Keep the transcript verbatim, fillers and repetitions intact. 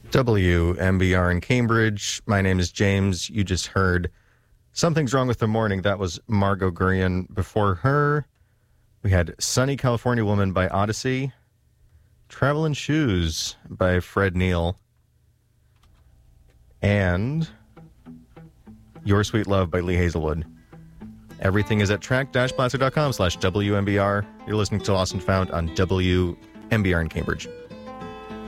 W M B R in Cambridge. My name is James. You just heard Something's Wrong with the Morning. That was Margot Guryan. Before her, we had Sunny California Woman by Odyssey. Travelin' Shoes by Fred Neil. And Your Sweet Love by Lee Hazelwood. Everything is at track-blaster.com slash WMBR. You're listening to Lost and Found on W M B R in Cambridge.